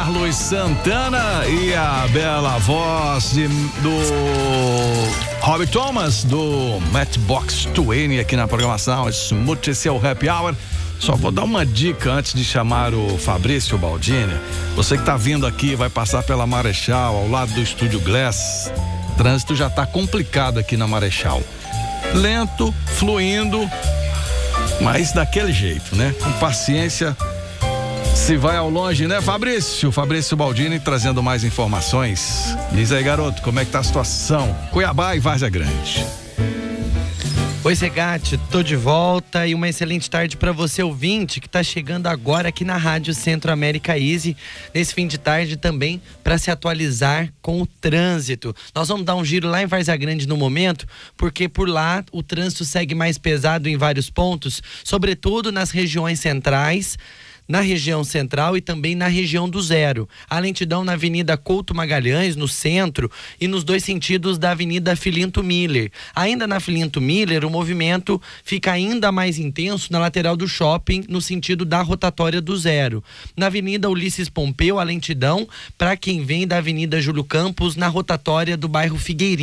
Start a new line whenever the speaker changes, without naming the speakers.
Carlos Santana e a bela voz do Robbie Thomas, do Matchbox 20 aqui na programação Smooth, esse é o Happy Hour. Só vou dar uma dica antes de chamar o Fabrício Baldini. Você que tá vindo aqui, vai passar pela Marechal, ao lado do Estúdio Glass. O trânsito já tá complicado aqui na Marechal. Lento, fluindo, mas daquele jeito, né? Com paciência, se vai ao longe, né, Fabrício? Fabrício Baldini trazendo mais informações. Diz aí, garoto, como é que tá a situação? Cuiabá e Várzea Grande.
Oi, Segatti, tô de volta e uma excelente tarde para você, ouvinte, que tá chegando agora aqui na Rádio Centro América Easy, nesse fim de tarde também, para se atualizar com o trânsito. Nós vamos dar um giro lá em Várzea Grande no momento, porque por lá o trânsito segue mais pesado em vários pontos, sobretudo nas regiões centrais, na região central e também na região do Zero. A lentidão na Avenida Couto Magalhães, no centro, e nos dois sentidos da Avenida Filinto Miller. Ainda na Filinto Miller, o movimento fica ainda mais intenso na lateral do shopping, no sentido da rotatória do Zero. Na Avenida Ulisses Pompeu, a lentidão para quem vem da Avenida Júlio Campos, na rotatória do bairro Figueirinha.